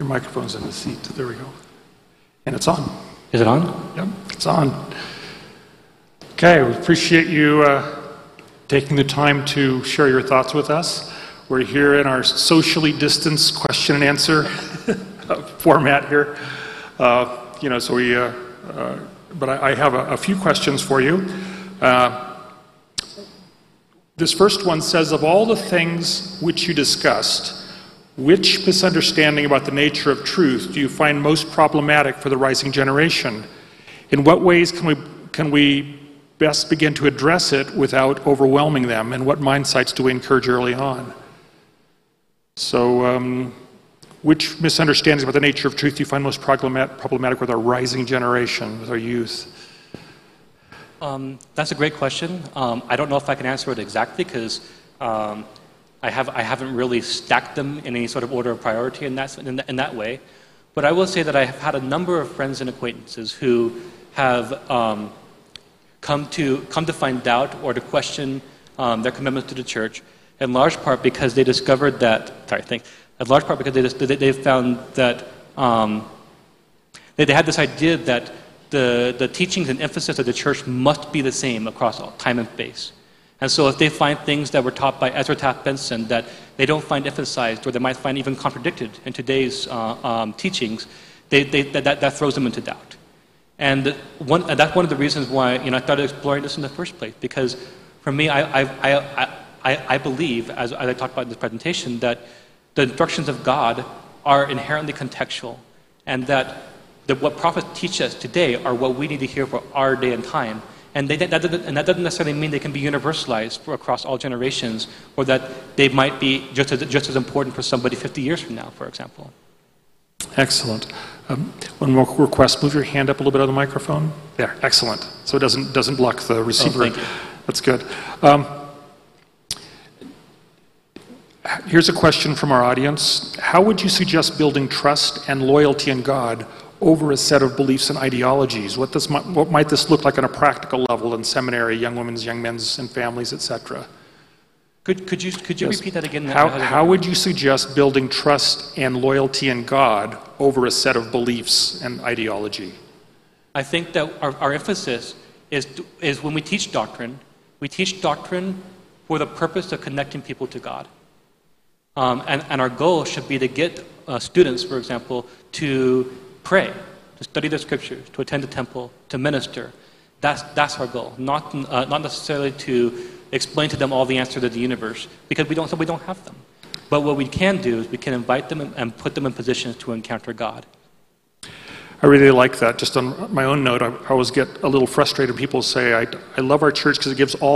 Your microphone's in the seat. There we go. And it's on. Is it on? Yep, it's on. Okay, we appreciate you taking the time to share your thoughts with us. We're here in our socially distanced question and answer format here. But I have a few questions for you. This first one says, of all the things which you discussed, which misunderstanding about the nature of truth do you find most problematic for the rising generation? In what ways can we best begin to address it without overwhelming them? And what mindsights do we encourage early on? So, which misunderstandings about the nature of truth do you find most problematic with our rising generation, with our youth? That's a great question. I don't know if I can answer it exactly because I haven't really stacked them in any sort of order of priority in that way. But I will say that I have had a number of friends and acquaintances who have come to find doubt or to question their commitment to the church, in large part because they discovered that. In large part because they found that they had this idea that the teachings and emphasis of the church must be the same across all time and space. And so if they find things that were taught by Ezra Taft Benson that they don't find emphasized or they might find even contradicted in today's teachings, that throws them into doubt. And that's one of the reasons why I started exploring this in the first place, because for me, I believe, as I talked about in this presentation, that the instructions of God are inherently contextual, and that what prophets teach us today are what we need to hear for our day and time. And that doesn't necessarily mean they can be universalized across all generations, or that they might be just as important for somebody 50 years from now, for example. Excellent. One more request. Move your hand up a little bit on the microphone. There. Excellent. So it doesn't block the receiver. Oh, thank you. That's good. Here's a question from our audience. How would you suggest building trust and loyalty in God over a set of beliefs and ideologies? What might this look like on a practical level in seminary, young women's, young men's, and families, etc.? Could you yes. Repeat that again? How would you suggest building trust and loyalty in God over a set of beliefs and ideology? I think that our emphasis is when we teach doctrine for the purpose of connecting people to God. And our goal should be to get students, for example, to pray, to study the scriptures, to attend the temple, to minister. That's our goal. Not necessarily to explain to them all the answers to the universe, because we don't have them. But what we can do is we can invite them and put them in positions to encounter God. I really like that. Just on my own note, I always get a little frustrated when people say, I love our church because it gives all